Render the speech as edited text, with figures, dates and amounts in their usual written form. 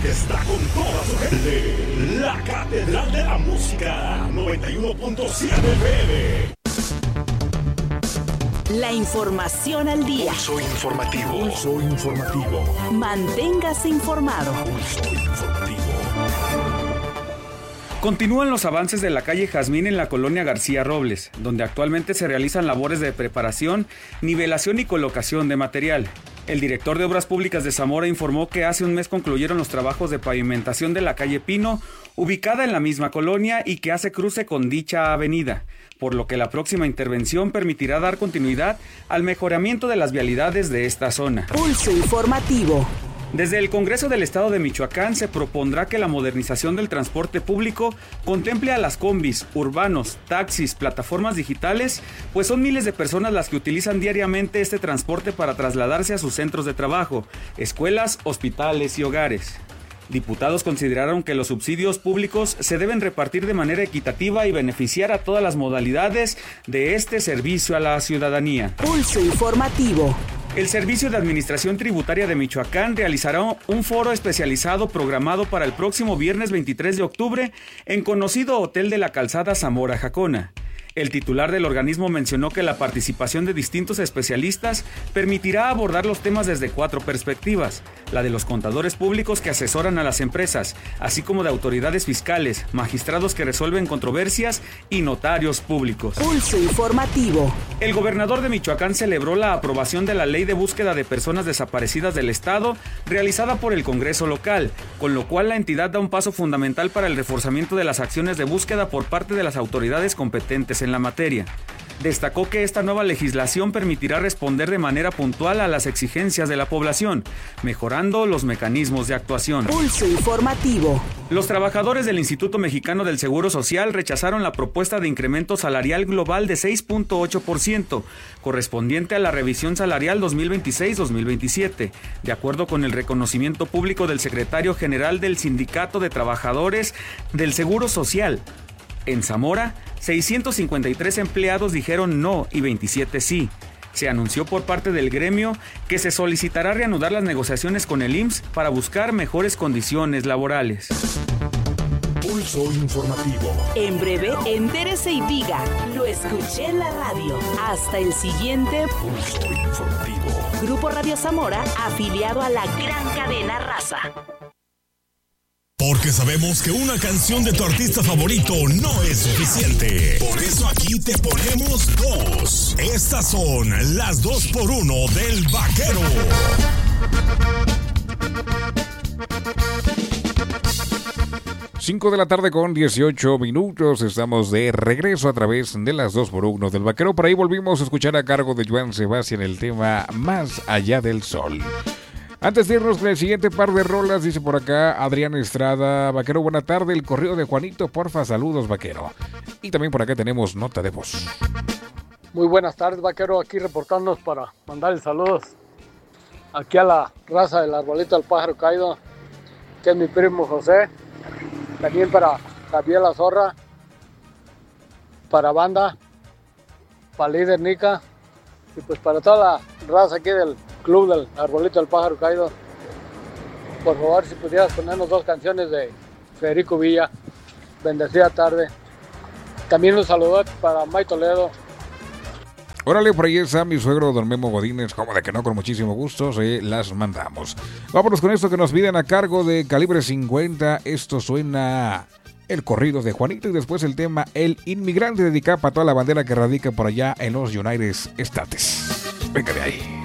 que está con toda su gente. La Catedral de la Música, 91.7 FM. La información al día. Pulso informativo. Pulso informativo. Manténgase informado. Pulso informativo. Continúan los avances de la calle Jazmín en la colonia García Robles, donde actualmente se realizan labores de preparación, nivelación y colocación de material. El director de Obras Públicas de Zamora informó que hace un mes concluyeron los trabajos de pavimentación de la calle Pino, ubicada en la misma colonia y que hace cruce con dicha avenida, por lo que la próxima intervención permitirá dar continuidad al mejoramiento de las vialidades de esta zona. Pulso informativo. Desde el Congreso del Estado de Michoacán se propondrá que la modernización del transporte público contemple a las combis, urbanos, taxis, plataformas digitales, pues son miles de personas las que utilizan diariamente este transporte para trasladarse a sus centros de trabajo, escuelas, hospitales y hogares. Diputados consideraron que los subsidios públicos se deben repartir de manera equitativa y beneficiar a todas las modalidades de este servicio a la ciudadanía. Pulso informativo. El Servicio de Administración Tributaria de Michoacán realizará un foro especializado programado para el próximo viernes 23 de octubre en conocido Hotel de la Calzada Zamora Jacona. El titular del organismo mencionó que la participación de distintos especialistas permitirá abordar los temas desde 4 perspectivas: la de los contadores públicos que asesoran a las empresas, así como de autoridades fiscales, magistrados que resuelven controversias y notarios públicos. Pulso informativo. El gobernador de Michoacán celebró la aprobación de la Ley de Búsqueda de Personas Desaparecidas del Estado, realizada por el Congreso local, con lo cual la entidad da un paso fundamental para el reforzamiento de las acciones de búsqueda por parte de las autoridades competentes en la materia. Destacó que esta nueva legislación permitirá responder de manera puntual a las exigencias de la población, mejorando los mecanismos de actuación. Pulso informativo. Los trabajadores del Instituto Mexicano del Seguro Social rechazaron la propuesta de incremento salarial global de 6.8%, correspondiente a la revisión salarial 2026-2027, de acuerdo con el reconocimiento público del secretario general del Sindicato de Trabajadores del Seguro Social. En Zamora, 653 empleados dijeron no y 27 sí. Se anunció por parte del gremio que se solicitará reanudar las negociaciones con el IMSS para buscar mejores condiciones laborales. Pulso informativo. En breve, entérese y diga, lo escuché en la radio. Hasta el siguiente Pulso informativo. Grupo Radio Zamora, afiliado a la gran cadena Raza. Porque sabemos que una canción de tu artista favorito no es suficiente. Por eso aquí te ponemos 2. Estas son las 2x1 del Vaquero. Cinco de la tarde con 18 minutos. Estamos de regreso a través de las 2x1 del Vaquero. Por ahí volvimos a escuchar a cargo de Joan Sebastián el tema Más Allá del Sol. Antes de irnos con el siguiente par de rolas, dice por acá Adrián Estrada: Vaquero, buena tarde, el correo de Juanito, porfa, saludos, Vaquero. Y también por acá tenemos nota de voz. Muy buenas tardes, Vaquero, aquí reportándonos para mandarle saludos aquí a la raza del Arbolito del Pájaro Caído, que es mi primo José, también para Javier La Zorra, para Banda, para Líder Nica, y pues para toda la raza aquí del Club del Arbolito del Pájaro Caído. Por favor, si pudieras ponernos 2 canciones de Federico Villa, bendecida tarde. También un saludo para May Toledo. Órale, por ahí está mi suegro Don Memo Godínez, como de que no, con muchísimo gusto se las mandamos. Vámonos con esto que nos piden a cargo de Calibre 50. Esto suena el corrido de Juanito y después el tema El Inmigrante, dedicado para toda la bandera que radica por allá en los United States. Venga de ahí.